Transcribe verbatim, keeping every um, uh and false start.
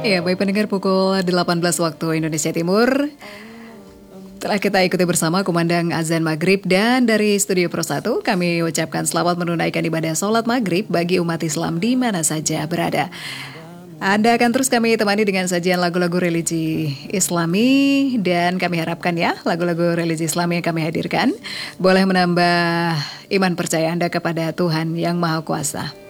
Ya, baik pendengar, pukul delapan belas waktu Indonesia Timur. Telah kita ikuti bersama kumandang azan maghrib, dan dari Studio Pro satu kami ucapkan selamat menunaikan ibadah sholat maghrib bagi umat Islam di mana saja berada. Anda akan terus kami temani dengan sajian lagu-lagu religi Islami, dan kami harapkan ya lagu-lagu religi Islami yang kami hadirkan boleh menambah iman percaya Anda kepada Tuhan Yang Maha Kuasa.